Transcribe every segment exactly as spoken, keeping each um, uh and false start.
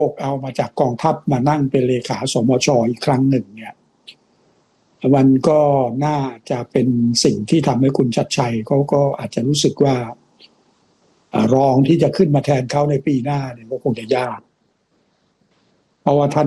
กเอามาจากกองทัพมานั่งเป็นเลขาสมช.อีกครั้งหนึ่งเนี่ยมันก็น่าจะเป็นสิ่งที่ทำให้คุณชัดชัยเขาก็อาจจะรู้สึกว่ารองที่จะขึ้นมาแทนเขาในปีหน้าเนี่ยก็คงจะยากเพราะว่าท่าน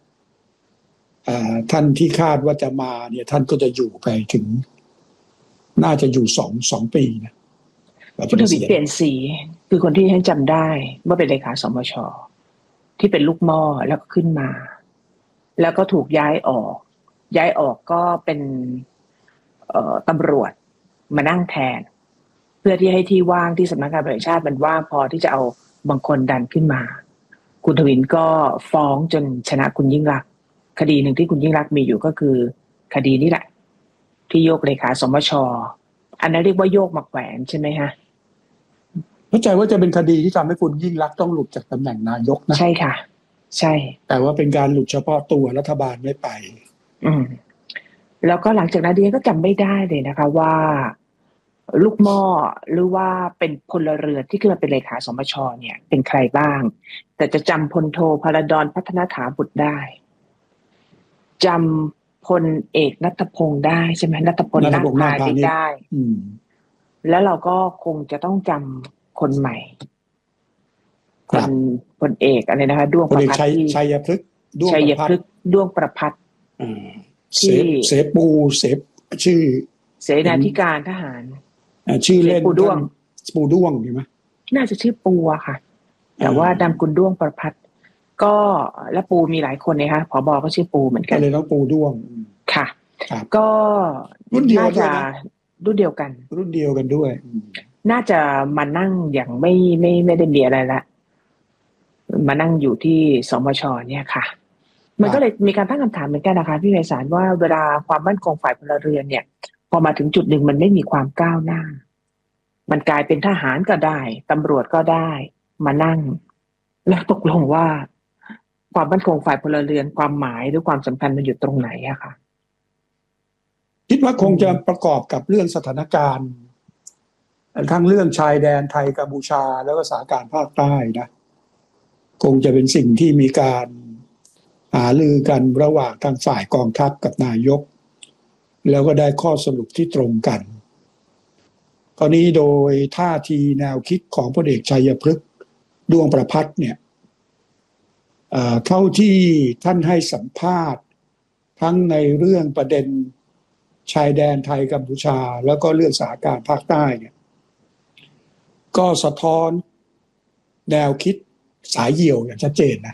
ท่านที่คาดว่าจะมาเนี่ยท่านก็จะอยู่ไปถึงน่าจะอยู่สองสองปีนะคุณทวีเปลี่ยนสีคือคนที่ให้จำได้ว่าเป็นเลขาสมช.ที่เป็นลูกหม้อแล้วก็ขึ้นมาแล้วก็ถูกย้ายออกย้ายออกก็เป็นเอ่อตำรวจมานั่งแทนเพื่อที่ให้ที่ว่างที่สำนักงานตำรวจแห่งชาติมันว่างพอที่จะเอาบางคนดันขึ้นมาคุณทวินก็ฟ้องจนชนะคุณยิ่งลักษณ์คดีหนึ่งที่คุณยิ่งลักษณ์มีอยู่ก็คือคดีนี้แหละที่โยกเลขาสมช.อันนั้นเรียกว่าโยกมาแขวนใช่ไหมฮะเข้าใจว่าจะเป็นคดีที่ทำให้คุณยิ่งลักษณ์ต้องหลุดจากตำแหน่งนายกนะใช่ค่ะใช่แต่ว่าเป็นการหลุดเฉพาะตัวรัฐบาลไม่ไปอืมแล้วก็หลังจากนั้นดิฉันก็จำไม่ได้เลยนะคะว่าลูกหม้อหรือว่าเป็นพลเรือนที่ขึ้นมาเป็นเลขาสมช.เนี่ยเป็นใครบ้างแต่จะจำพลโทพลดรพัฒนาถาบุตรได้จำพลเอกณัฐพงษ์ได้ใช่ไหมณัฐพลนาคพาณิชย์ได้แล้วเราก็คงจะต้องจำคนใหม่คนพลเอกอะไรนะคะด้วงประภัตที่ชัยพฤกษ์ด้วงชัยพฤกษ์ด้วงประภัตที่เสปูเสพชื่อเสนาธิการทหารชื่อเล่นปูด้วงปูด้วงใช่ไหมน่าจะชื่อปูอะค่ะแต่ว่านามกุลด้วงประภัตก็และปูมีหลายคนนะคะผบก็ชื่อปูเหมือนกันเลยต้องปูด้วงค่ะก็รุ่นเดียวกันรุ่นเดียวกันรุ่นเดียวกันด้วยน่าจะมานั่งอย่างไม่ไม่ไม่ได้มีอะไรละมานั่งอยู่ที่สมช.เนี่ยค่ะมันก็เลยมีการตั้งคำถามเหมือนกันนะคะพี่ไพศาลว่าเวลาความมั่นคงฝ่ายพลเรือนเนี่ยพอมาถึงจุดหนึ่งมันไม่มีความก้าวหน้ามันกลายเป็นทหารก็ได้ตำรวจก็ได้มานั่งแล้วตกลงว่าความมั่นคงฝ่ายพลเรือนความหมายหรือความสำคัญมันอยู่ตรงไหนอะค่ะคิดว่าคงจะประกอบกับเรื่องสถานการณ์ทั้งเรื่องชายแดนไทยกัมพูชาแล้วก็สถานการณ์ภาคใต้นะคงจะเป็นสิ่งที่มีการหารือกันระหว่างทางฝ่ายกองทัพกับนายกแล้วก็ได้ข้อสรุปที่ตรงกันคราวนี้โดยท่าทีแนวคิดของพลเอกชัยพฤกษ์ด้วงประภัตเนี่ยเท่าที่ท่านให้สัมภาษณ์ทั้งในเรื่องประเด็นชายแดนไทยกัมพูชาแล้วก็เรื่องสถานการณ์ภาคใต้เนี่ยก็สะท้อนแนวคิดสายเหี่ยวอย่างชัดเจนนะ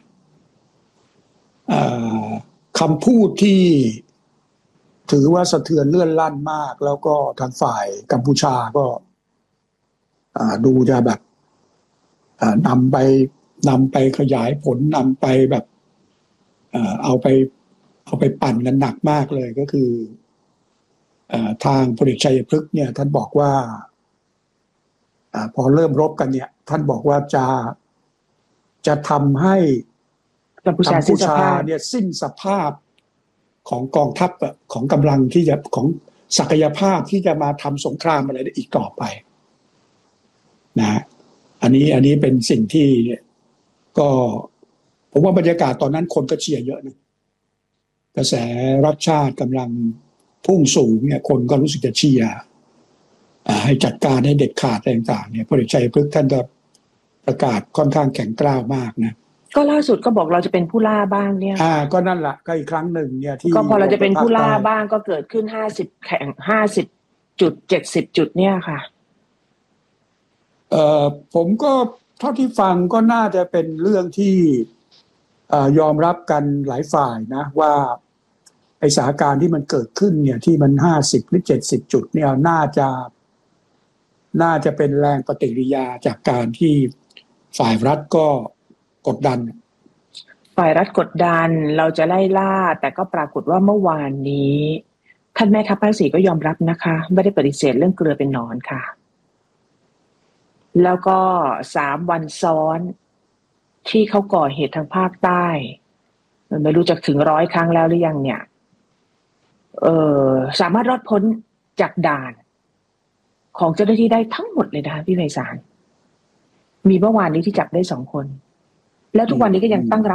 คำพูดที่ถือว่าสะเทือนเลื่อนลั่นมากแล้วก็ทางฝ่ายกัมพูชาก็ดูจะแบบนำไปนำไปขยายผลนำไปแบบเอาไปเอาไปปั่นกันหนักมากเลยก็คือทางพลเอกชัยพฤกษ์เนี่ยท่านบอกว่าพอเริ่มรบกันเนี่ยท่านบอกว่าจะจะทำให้กัมพูชาเนี่ยสิ้นสภาพของกองทัพของกำลังที่จะของศักยภาพที่จะมาทำสงครามอะไรได้อีกต่อไปนะอันนี้อันนี้เป็นสิ่งที่ก็ผมว่าบรรยากาศตอนนั้นคนก็เชียร์เยอะนะกระแสรัฐชาติกำลังพุ่งสูงเนี่ยคนก็รู้สึกจะเชียร์ให้จัดการให้เด็ดขาดอะไรต่างๆเนี่ยพลเอกชัยพฤกษ์ท่านก็ประกาศค่อนข้างแข็งกร้าวมากนะก็ล่าสุดก็บอกเราจะเป็นผู้ล่าบ้างเนี่ยอ่าก็นั่นแหละก็อีกครั้งหนึ่งเนี่ยที่ก็พอเราจะเป็นผู้ล่าบ้างก็เกิดขึ้นห้าสิบแข่งห้าสิบจุดเจ็ดสิบจุดเนี่ยค่ะเอ่อผมก็เท่าที่ฟังก็น่าจะเป็นเรื่องที่เอ่อยอมรับกันหลายฝ่ายนะว่าไอ้สถานการณ์ที่มันเกิดขึ้นเนี่ยที่มันห้าสิบหรือเจ็ดสิบจุดเนี่ยน่าจะน่าจะเป็นแรงปฏิกิริยาจากการที่ฝ่ายรัฐก็กดดันฝ่ายรัฐกดดันเราจะไล่ล่าแต่ก็ปรากฏว่าเมื่อวานนี้ท่านแม่ทัพภาคสี่ก็ยอมรับนะคะไม่ได้ปฏิเสธเรื่องเกลือเป็นหนอนค่ะแล้วก็สามวันซ้อนที่เขาก่อเหตุทางภาคใต้ไม่รู้จะถึงร้อยครั้งแล้วหรือยังเนี่ยเออสามารถรอดพ้นจากด่านของเจ้าหน้าที่ได้ทั้งหมดเลยนะคะพี่ไพศาลมีเมื่อวานนี้ที่จับได้สองคนแล้วทุกวันนี้ก็ยังตั้งรับ